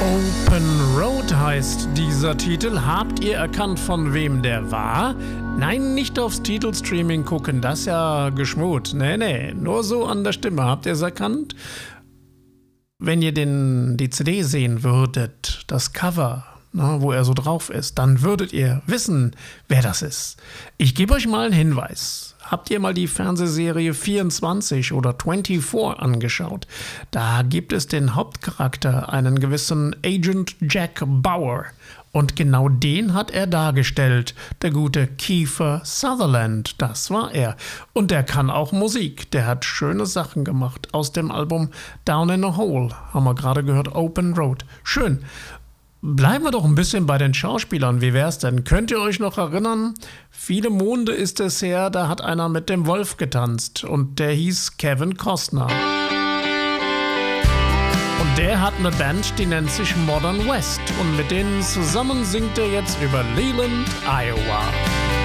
Open Road heißt dieser Titel. Habt ihr erkannt, von wem der war? Nein, nicht aufs Titelstreaming gucken, das ist ja Geschmut. Nee, nur so an der Stimme. Habt ihr es erkannt? Wenn ihr die CD sehen würdet, das Cover, wo er so drauf ist, dann würdet ihr wissen, wer das ist. Ich gebe euch mal einen Hinweis. Habt ihr mal die Fernsehserie 24 oder 24 angeschaut? Da gibt es den Hauptcharakter, einen gewissen Agent Jack Bauer. Und genau den hat er dargestellt, der gute Kiefer Sutherland, das war er. Und der kann auch Musik, der hat schöne Sachen gemacht aus dem Album Down in a Hole, haben wir gerade gehört, Open Road. Schön. Bleiben wir doch ein bisschen bei den Schauspielern. Wie wär's denn? Könnt ihr euch noch erinnern? Viele Monde ist es her, da hat einer mit dem Wolf getanzt und der hieß Kevin Costner. Und der hat eine Band, die nennt sich Modern West und mit denen zusammen singt er jetzt über Leland, Iowa.